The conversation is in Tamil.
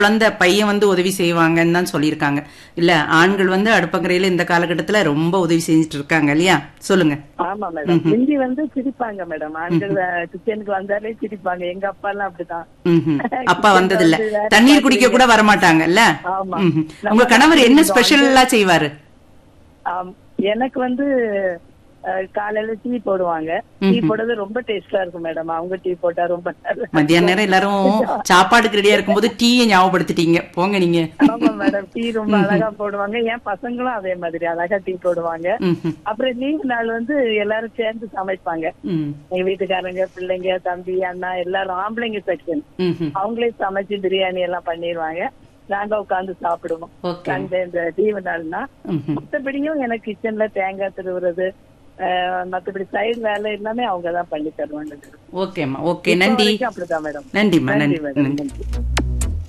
குழந்தை பையன் வந்து உதவி செய்வாங்கன்னு தான் சொல்லியிருக்காங்க. இல்ல ஆண்கள் வந்து அடுப்பங்கரையில இந்த காலகட்டத்துல ரொம்ப உதவி செஞ்சுட்டு இருக்காங்க இல்லையா? சொல்லுங்க. ஆமா மேடம். ஹிந்தி வந்து சிரிப்பாங்க மேடம். ஆண்கள் கிச்சனுக்கு வந்தாலே சிரிப்பாங்க. எங்க அப்பா எல்லாம் அப்படிதான். அப்பா வந்தது இல்ல. தண்ணீர் குடிக்க கூட வரமாட்டாங்கல்ல. ஆமா. உங்க கணவர் என்ன ஸ்பெஷலா செய்வாரு? எனக்கு வந்து காலையில டீ போடுவாங்க. டீ போடுறது ரொம்ப டேஸ்டா இருக்கும் மேடம். அவங்க டீ போட்டா ரொம்ப மத்தியான நேரம் எல்லாரும் சாப்பாடுக்கு ரெடியா இருக்கும்போது டீயை ஞாபகப்படுத்திட்டீங்க. போங்க நீங்க. ஆமா மேடம். டீ ரொம்ப அழகா போடுவாங்க. என் பசங்களும் அதே மாதிரி அழகா டீ போடுவாங்க. அப்புறம் லீவ் நாள் வந்து எல்லாரும் சேர்ந்து சமைப்பாங்க. எங்க வீட்டுக்காரங்க, பிள்ளைங்க, தம்பி, அண்ணா எல்லாரும் ஆம்பளைங்க செக்ஷன் அவங்களே சமைச்சு பிரியாணி எல்லாம் பண்ணிடுவாங்க. நாங்க உட்காந்து சாப்பிடுவோம். இந்த லீவு நாள்னா மத்தபடியும் எனக்கு கிச்சன்ல தேங்காய் திருவுறது, மத்தபடி சைடு வேலை எல்லாமே அவங்கதான் பண்ணி தருவாங்க. ஓகேம்மா. ஓகே, நன்றி. அப்படிதான் மேடம். நன்றிம்மா. நன்றி.